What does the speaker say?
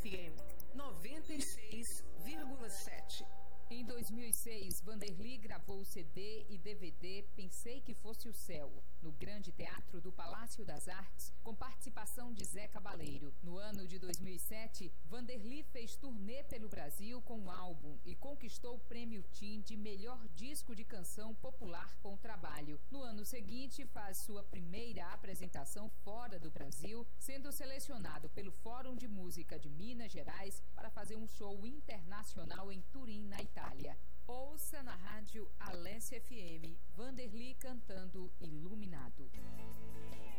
FM 96,7. Em 2006, Vanderly gravou CD e DVD Pensei que Fosse o Céu, no Grande Teatro do Palácio das Artes, com participação de Zé Cabaleiro. No ano de 2007, Vanderly fez turnê pelo Brasil com um álbum e conquistou o Prêmio TIM de melhor disco de canção popular com o trabalho. No ano seguinte, faz sua primeira apresentação fora do Brasil, sendo selecionado pelo Fórum de Música de Minas Gerais para fazer um show internacional em Turim, na Itália. Ouça na rádio Alessia FM, Vanderly cantando Iluminado.